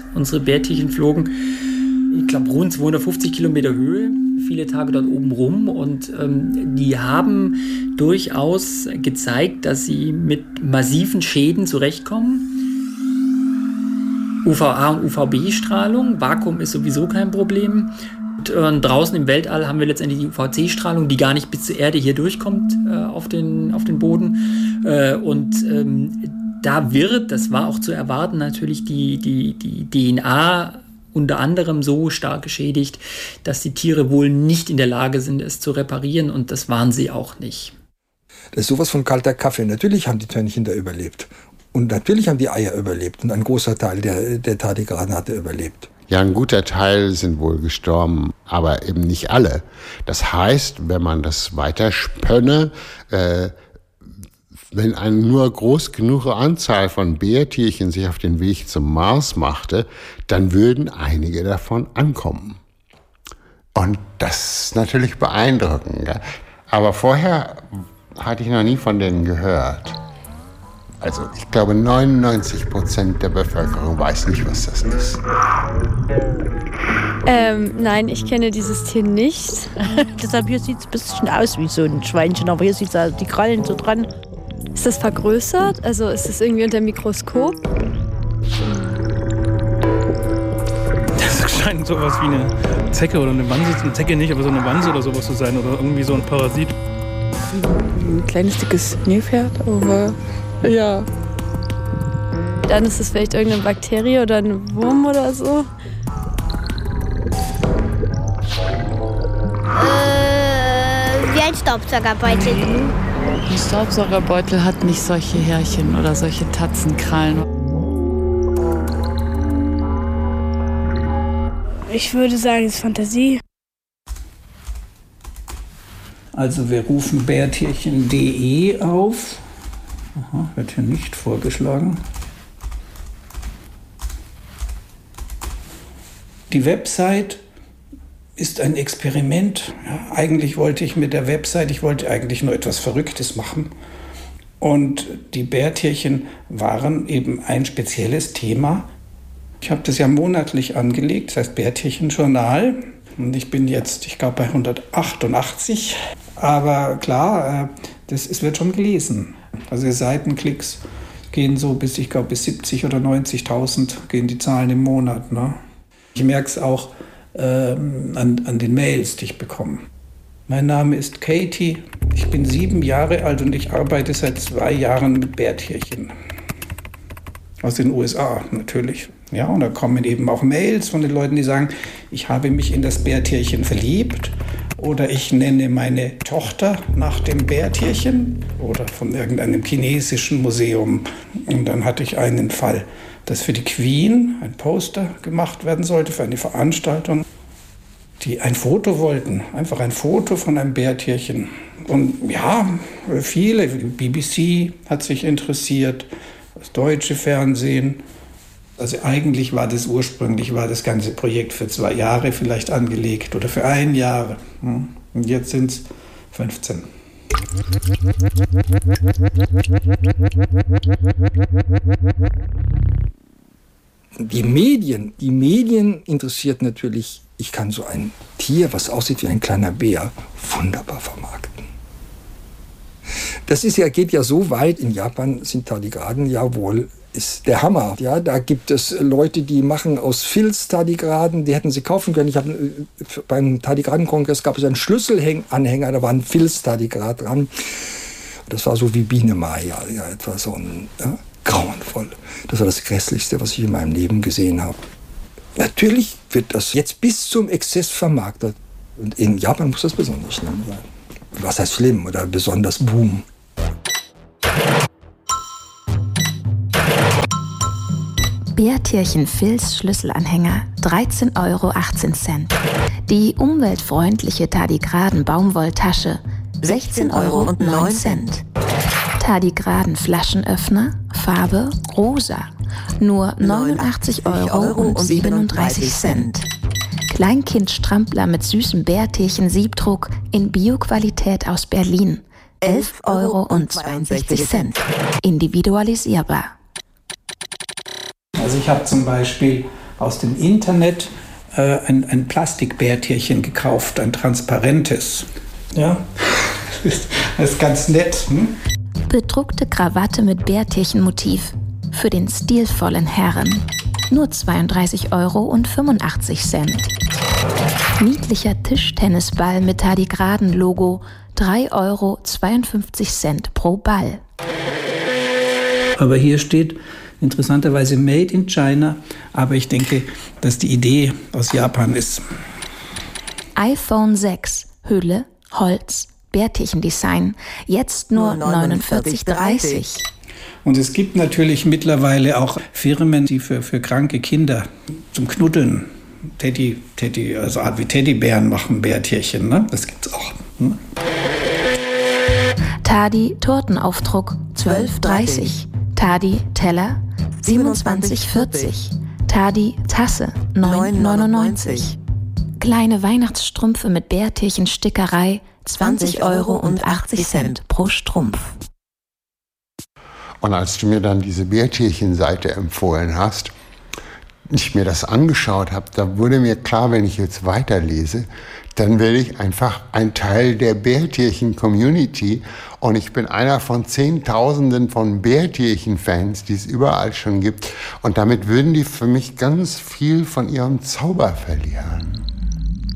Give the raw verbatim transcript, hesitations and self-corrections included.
Unsere Bärtierchen flogen, ich glaube, rund zweihundertfünfzig Kilometer Höhe, viele Tage dort oben rum. Und ähm, die haben durchaus gezeigt, dass sie mit massiven Schäden zurechtkommen. U V A und U V B-Strahlung, Vakuum ist sowieso kein Problem. Und, äh, draußen im Weltall haben wir letztendlich die U V C-Strahlung, die gar nicht bis zur Erde hier durchkommt äh, auf den, auf den Boden. Äh, und ähm, da wird, das war auch zu erwarten, natürlich die, die, die D N A unter anderem so stark geschädigt, dass die Tiere wohl nicht in der Lage sind, es zu reparieren, und das waren sie auch nicht. Das ist sowas von kalter Kaffee. Natürlich haben die Törnchen da überlebt. Und natürlich haben die Eier überlebt. Und ein großer Teil der, der Tardigraden hatte überlebt. Ja, ein guter Teil sind wohl gestorben, aber eben nicht alle. Das heißt, wenn man das weiter spönne, äh, wenn eine nur groß genug Anzahl von Bärtierchen sich auf den Weg zum Mars machte, dann würden einige davon ankommen. Und das ist natürlich beeindruckend. Ja? Aber vorher hatte ich noch nie von denen gehört. Also ich glaube, neunundneunzig Prozent der Bevölkerung weiß nicht, was das ist. Ähm, nein, ich kenne dieses Tier nicht. Deshalb hier sieht es ein bisschen aus wie so ein Schweinchen, aber hier sieht es die Krallen so dran. Ist das vergrößert? Also ist es irgendwie unter dem Mikroskop? Das scheint sowas wie eine Zecke oder eine Wanse, eine Zecke nicht, aber so eine Wanse oder sowas zu sein oder irgendwie so ein Parasit. Ein kleines, dickes Nilpferd, aber ja. Dann ist es vielleicht irgendeine Bakterie oder ein Wurm oder so. Äh, wie ein Staubsaugerbeutel. Ein Staubsaugerbeutel hat nicht solche Härchen oder solche Tatzenkrallen. Ich würde sagen, es ist Fantasie. Also wir rufen bärtierchen punkt de auf. Aha, wird hier nicht vorgeschlagen. Die Website ist ein Experiment. Ja, eigentlich wollte ich mit der Website, ich wollte eigentlich nur etwas Verrücktes machen. Und die Bärtierchen waren eben ein spezielles Thema. Ich habe das ja monatlich angelegt, das heißt Bärtierchen-Journal. Und ich bin jetzt, ich glaube, bei hundertachtundachtzig. Aber klar, das, es wird schon gelesen. Also die Seitenklicks gehen so bis, ich glaube, bis siebzig oder neunzigtausend gehen die Zahlen im Monat. Ne? Ich merke es auch ähm, an, an den Mails, die ich bekomme. Mein Name ist Katie, ich bin sieben Jahre alt und ich arbeite seit zwei Jahren mit Bärtierchen. Aus den U S A natürlich. Ja, und da kommen eben auch Mails von den Leuten, die sagen, ich habe mich in das Bärtierchen verliebt oder ich nenne meine Tochter nach dem Bärtierchen oder von irgendeinem chinesischen Museum. Und dann hatte ich einen Fall, dass für die Queen ein Poster gemacht werden sollte für eine Veranstaltung, die ein Foto wollten, einfach ein Foto von einem Bärtierchen. Und ja, viele, B B C hat sich interessiert, das deutsche Fernsehen. Also eigentlich war das ursprünglich, war das ganze Projekt für zwei Jahre vielleicht angelegt oder für ein Jahr. Und jetzt sind es fünfzehn. Die Medien, die Medien interessiert natürlich, ich kann so ein Tier, was aussieht wie ein kleiner Bär, wunderbar vermarkten. Das ist ja, geht ja so weit, in Japan sind Tardigraden ja wohl ist der Hammer. Ja, da gibt es Leute, die machen aus Filz Tardigraden, die hätten sie kaufen können. Ich habe beim Tardigradenkongress gab es einen Schlüsselanhänger, da war ein Filz Tardigrad dran. Das war so wie Biene Maya, ja, etwa so ein ja, grauenvoll. Das war das Grässlichste, was ich in meinem Leben gesehen habe. Natürlich wird das jetzt bis zum Exzess vermarktet. Und in Japan muss das besonders schlimm sein. Was heißt schlimm oder besonders boom? Bärtierchen-Filz-Schlüsselanhänger, dreizehn Euro achtzehn Cent. Die umweltfreundliche Tardigraden-Baumwolltasche, sechzehn Euro neun Cent. Tardigraden-Flaschenöffner, Farbe rosa, nur neunundachtzig Euro siebenunddreißig Cent. Kleinkind-Strampler mit süßem Bärtierchen-Siebdruck in Bioqualität aus Berlin, elf Euro zweiundsechzig Cent. Individualisierbar. Also ich habe zum Beispiel aus dem Internet äh, ein, ein Plastikbärtierchen gekauft, ein transparentes. Ja, das ist ganz nett. Hm? Bedruckte Krawatte mit Bärtierchenmotiv für den stilvollen Herren. Nur zweiunddreißig Euro und fünfundachtzig Cent. Niedlicher Tischtennisball mit Tardigraden-Logo, drei Euro zweiundfünfzig Cent pro Ball. Aber hier steht interessanterweise Made in China, aber ich denke, dass die Idee aus Japan ist. iPhone sechs, Hülle, Holz, Bärtierchendesign, jetzt nur neunundvierzig dreißig. Und es gibt natürlich mittlerweile auch Firmen, die für, für kranke Kinder zum Knuddeln Teddy, Teddy, also Art wie Teddybären machen, Bärtierchen, ne? Das gibt's auch. Hm? Tadi Tortenaufdruck zwölf dreißig. Tadi Teller siebenundzwanzig vierzig. Tadi Tasse neun neunundneunzig. Kleine Weihnachtsstrümpfe mit Bärtierchenstickerei zwanzig Euro und achtzig Cent pro Strumpf. Und als du mir dann diese Bärtierchen-Seite empfohlen hast, ich mir das angeschaut habe, da wurde mir klar, wenn ich jetzt weiterlese, dann werde ich einfach ein Teil der Bärtierchen-Community und ich bin einer von Zehntausenden von Bärtierchen-Fans, die es überall schon gibt. Und damit würden die für mich ganz viel von ihrem Zauber verlieren.